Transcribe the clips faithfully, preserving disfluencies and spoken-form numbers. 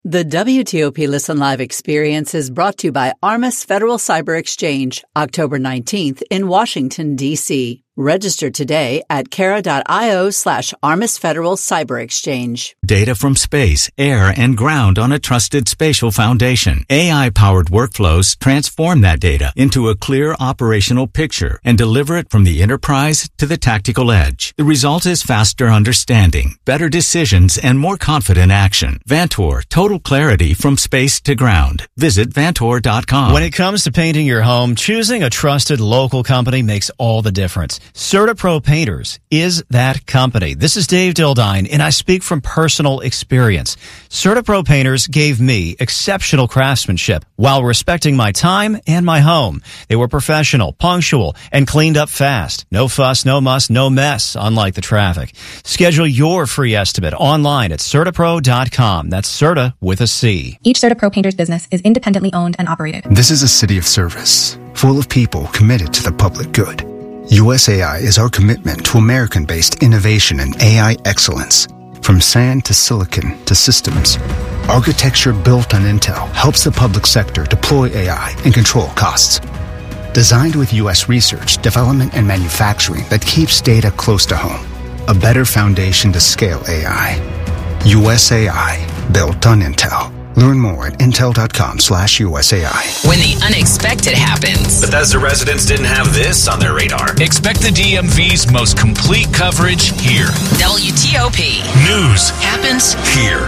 The W T O P Listen Live experience is brought to you by Armis Federal Cyber Exchange, October nineteenth in Washington, D C Register today at Kara.io slash Armis Federal Cyber Exchange. Data from space, air, and ground on a trusted spatial foundation. A I-powered workflows transform that data into a clear operational picture and deliver it from the enterprise to the tactical edge. The result is faster understanding, better decisions, and more confident action. Vantor, total clarity from space to ground. Visit Vantor dot com. When it comes to painting your home, choosing a trusted local company makes all the difference. CertaPro Painters is that company. This is Dave Dildine, and I speak from personal experience. CertaPro Painters gave me exceptional craftsmanship while respecting my time and my home. They were professional, punctual, and cleaned up fast. No fuss, no muss, no mess, unlike the traffic. Schedule your free estimate online at CertaPro dot com. That's Certa with a C. Each CertaPro Painters business is independently owned and operated. This is a city of service, full of people committed to the public good. U S A I is our commitment to American-based innovation and A I excellence. From sand to silicon to systems, architecture built on Intel helps the public sector deploy A I and control costs. Designed with U S research, development, and manufacturing that keeps data close to home. A better foundation to scale A I. U S A I, built on Intel. Learn more at intel dot com slash U S A I. When the unexpected happens. Bethesda residents didn't have this on their radar. Expect the D M V's most complete coverage here. W T O P. News happens here.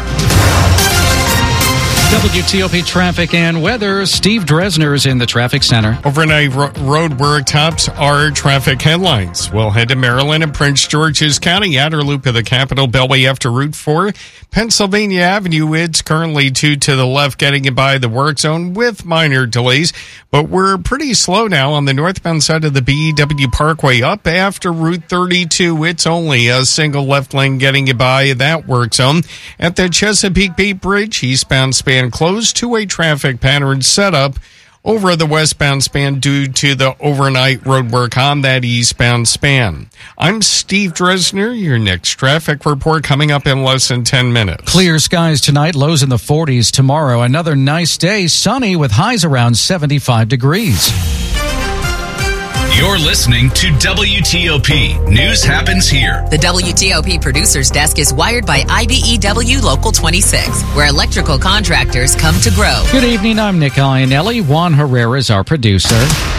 W T O P traffic and weather. Steve Dresner's in the traffic center. Overnight ro- road work tops our traffic headlines. We'll head to Maryland and Prince George's County, outer loop of the Capitol Beltway after Route four. Pennsylvania Avenue, it's currently two to the left, getting it by the work zone with minor delays. But we're pretty slow now on the northbound side of the B E W Parkway up after Route thirty-two. It's only a single left lane getting it by that work zone. At the Chesapeake Bay Bridge, eastbound span closed, two-way traffic pattern set up over the westbound span due to the overnight road work on that eastbound span. I'm Steve Dresner. Your next traffic report coming up in less than ten minutes. Clear skies tonight, lows in the forties tomorrow. Another nice day, sunny with highs around seventy-five degrees. You're listening to W T O P. News happens here. The W T O P producer's desk is wired by I B E W Local twenty-six, where electrical contractors come to grow. Good evening, I'm Nick Iannelli. Juan Herrera is our producer.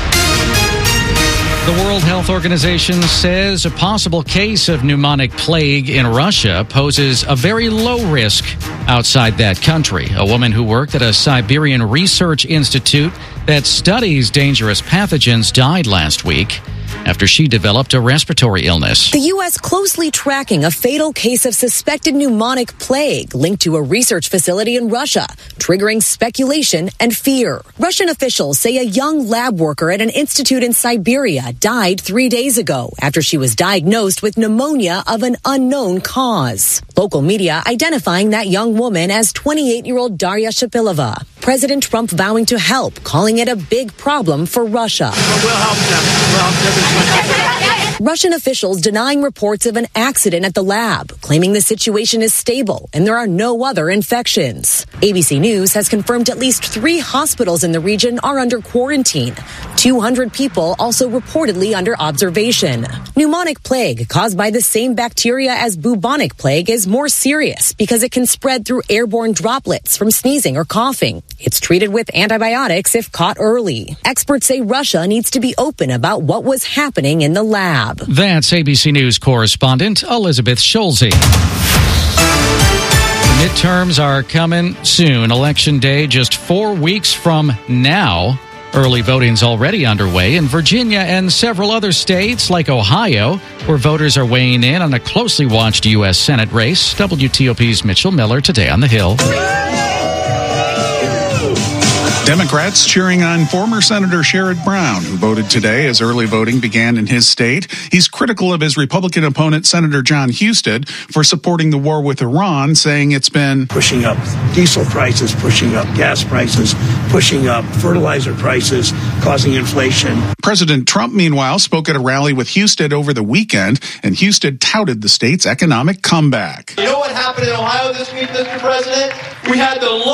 The World Health Organization says a possible case of pneumonic plague in Russia poses a very low risk outside that country. A woman who worked at a Siberian research institute that studies dangerous pathogens died last week after she developed a respiratory illness. The U S closely tracking a fatal case of suspected pneumonic plague linked to a research facility in Russia, triggering speculation and fear. Russian officials say a young lab worker at an institute in Siberia died three days ago after she was diagnosed with pneumonia of an unknown cause. Local media identifying that young woman as twenty-eight-year-old Daria Shapilova. President Trump vowing to help, calling it a big problem for Russia. But we'll help them. We'll help them. Russian officials denying reports of an accident at the lab, claiming the situation is stable and there are no other infections. A B C News has confirmed at least three hospitals in the region are under quarantine. two hundred people also reportedly under observation. Pneumonic plague caused by the same bacteria as bubonic plague is more serious because it can spread through airborne droplets from sneezing or coughing. It's treated with antibiotics if caught early. Experts say Russia needs to be open about what was happening in the lab. That's A B C News correspondent Elizabeth Schulze. Midterms are coming soon. Election day just four weeks from now. Early voting's already underway in Virginia and several other states like Ohio, where voters are weighing in on a closely watched U S Senate race. W T O P's Mitchell Miller today on the Hill. Democrats cheering on former Senator Sherrod Brown, who voted today as early voting began in his state. He's critical of his Republican opponent, Senator John Husted, for supporting the war with Iran, saying it's been pushing up diesel prices, pushing up gas prices, pushing up fertilizer prices, causing inflation. President Trump, meanwhile, spoke at a rally with Husted over the weekend, and Husted touted the state's economic comeback. You know what happened in Ohio this week, Mister President? We had the